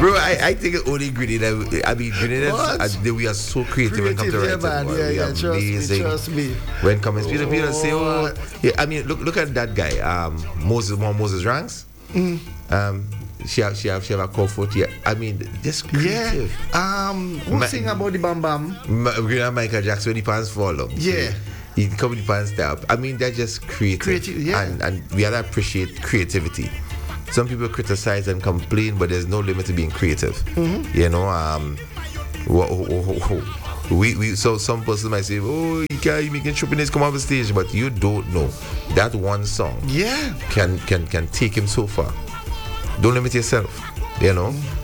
Bro, I think it's only Grenada. I mean, Grenadians, we are so creative when it comes to writing. Man. We are amazing. Trust me. When it comes to people say, oh, yeah, I mean, look at that guy, Moses Ranks. She have a core foot. Yeah, I mean, just creative. Yeah. Who sing about the Bam Bam? Michael Jackson, when the pants fall up. Yeah. He come with the pants up. I mean, they're just creative. Yeah. And we gotta appreciate creativity. Some people criticize and complain, but there's no limit to being creative. You know, so some person might say, oh, you making trippiness come off the stage, but you don't know that one song can take him so far. Don't limit yourself, you know.